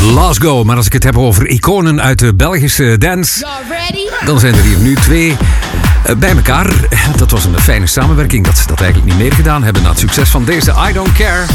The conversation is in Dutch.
Glasgow. Maar als ik het heb over iconen uit de Belgische dance, dan zijn er hier nu twee bij elkaar. Dat was een fijne samenwerking dat ze dat eigenlijk niet meer gedaan hebben na het succes van deze I Don't Care.